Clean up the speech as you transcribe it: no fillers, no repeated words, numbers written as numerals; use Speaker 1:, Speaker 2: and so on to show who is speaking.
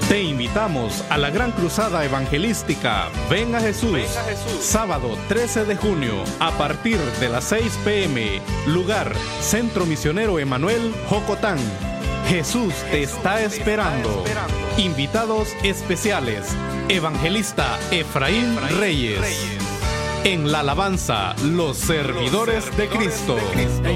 Speaker 1: Te invitamos a la Gran Cruzada Evangelística Ven a Jesús, sábado 13 de junio a partir de las 6 p.m. Lugar, Centro Misionero Emanuel, Jocotán. Jesús te está esperando. Invitados especiales, Evangelista Efraín Reyes. En la alabanza, los servidores de Cristo.